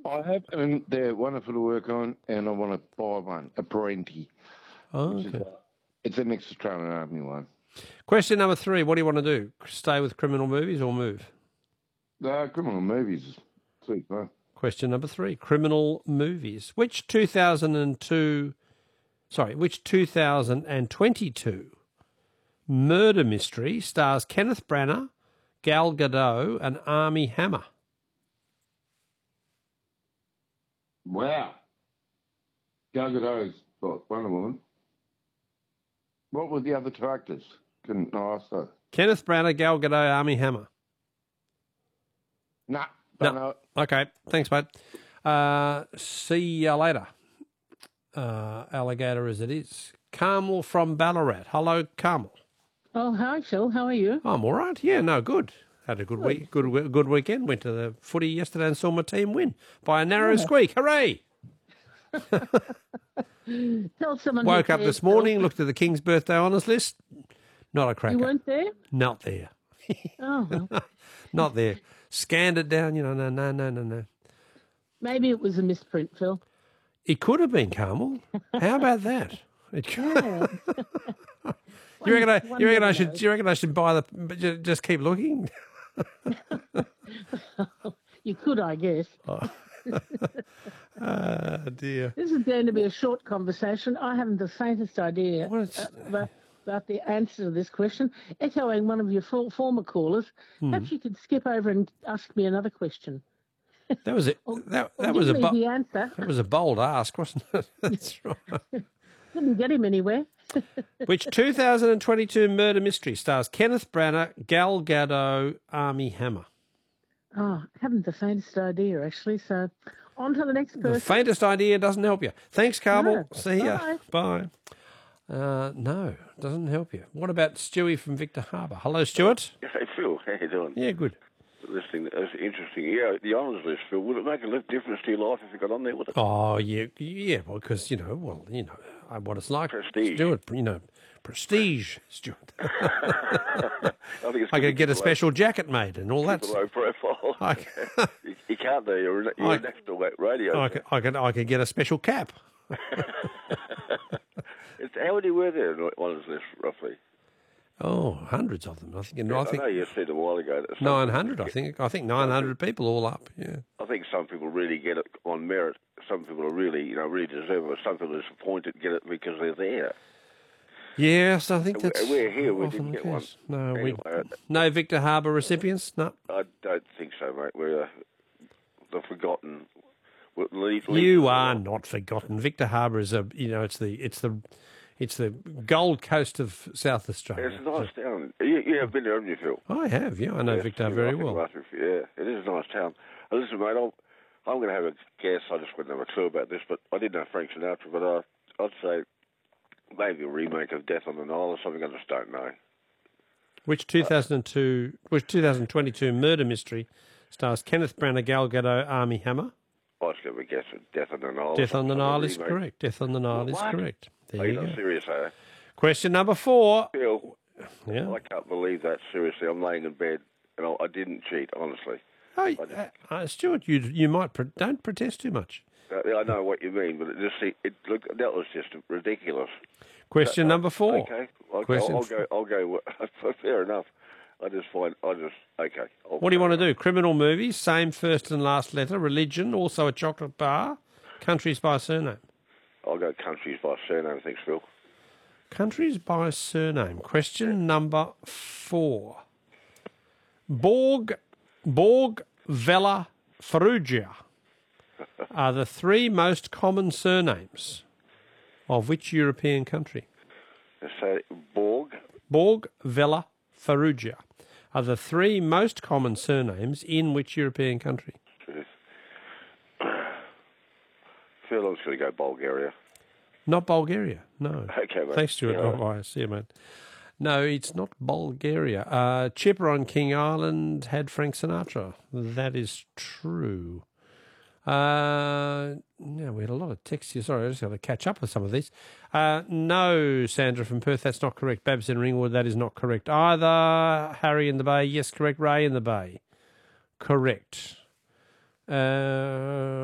I have, and they're wonderful to work on, and I want to buy one, a Parenti. Oh, Which okay. is, it's an ex-Australian Army one. Question number 3. What do you want to do? Stay with criminal movies or move? Criminal movies. Sweet, huh? Question number 3. Criminal movies. Which 2022 murder mystery stars Kenneth Branagh, Gal Gadot, and Armie Hammer? Wow. Gal Gadot's Wonder Woman. What were the other two actors? Couldn't ask that. Kenneth Branagh, Gal Gadot, Armie Hammer. Nah, don't know it. Okay, thanks, mate. See you later. Alligator as it is. Carmel from Ballarat. Hello, Carmel. Oh, hi, Phil. How are you? I'm all right. Yeah, no, good. Had a good week. Good weekend. Went to the footy yesterday and saw my team win by a narrow squeak. Hooray! Tell someone. Woke up this morning, looked at the King's birthday honours list. Not a cracker. You weren't there? Not there. Oh, well. Not there. Scanned it down. No. Maybe it was a misprint, Phil. It could have been, Carmel. How about that? It could. Yeah. You reckon I should? Do you reckon I should buy just keep looking? You could, I guess. Dear. This is going to be a short conversation. I haven't the faintest idea about the answer to this question. Echoing one of your former callers, perhaps you could skip over and ask me another question. That was it. That was the answer. That was a bold ask, wasn't it? That's right. Didn't get him anywhere. Which 2022 murder mystery stars Kenneth Branagh, Gal Gadot, Armie Hammer? Oh, I haven't the faintest idea, actually. So on to the next person. The faintest idea doesn't help you. Thanks, Carmel. No. See ya. Bye. Bye. No, doesn't help you. What about Stewie from Victor Harbour? Hello, Stuart. Hey, Phil, how you doing? Yeah, good. Listening, that's interesting. Yeah, the honours list, Phil, would it make a difference to your life if you got on there with it? Oh, yeah, well, because, what it's like. Prestige. Stuart, prestige, Stuart. I could get a special jacket made and all that. Low profile. You can't do. You're next to radio. I could get a special cap. How many were there in honours list, roughly? Oh, hundreds of them. I think. I know you said a while ago. 900, I think. I think 900 people all up. Yeah. I think some people really get it on merit. Some people are really, really deserve it. Some people are disappointed to get it because they're there. Yes, I think that's. We're here. We didn't get one. No, anyway, no Victor Harbour recipients. No. I don't think so, mate. We're the forgotten. You are not forgotten. Victor Harbour is it's the Gold Coast of South Australia. It's a nice town. You have been there, haven't you, Phil? I have, yeah. I know Victor very well. Yeah, it is a nice town. Listen, mate, I'm going to have a guess. I just wouldn't have a clue about this, but I did know Frank Sinatra, but I'd say maybe a remake of Death on the Nile or something. I just don't know. Which 2022 murder mystery stars Kenneth Branagh, Gal Gadot, Armie Hammer? I was going to guess Death on the Nile. Death on the Nile is correct. Death on the Nile is correct. There you go. Serious, eh? Question number 4. Phil, yeah. I can't believe that. Seriously, I'm laying in bed and I didn't cheat, honestly. Oh, Stuart, you might don't protest too much. I know what you mean, but that was just ridiculous. Question number 4. Okay, I'll go. Fair enough. Okay. What do you want to do? Criminal movies, same first and last letter, religion, also a chocolate bar, countries by surname. I'll go countries by surname. Thanks, Phil. Countries by surname. Question number 4. Borg, Vella, Ferrugia are the 3 most common surnames of which European country? So Borg, Vella, Ferrugia are the 3 most common surnames in which European country? Phil, I'm just going to go Bulgaria. Not Bulgaria, no. Okay, mate. Thanks, Stuart. I see you, mate. No, it's not Bulgaria. Chipper on King Island had Frank Sinatra. That is true. We had a lot of texts here. Sorry, I just got to catch up with some of these. No, Sandra from Perth, that's not correct. Babs in Ringwood, that is not correct either. Harry in the Bay, yes, correct. Ray in the Bay, correct.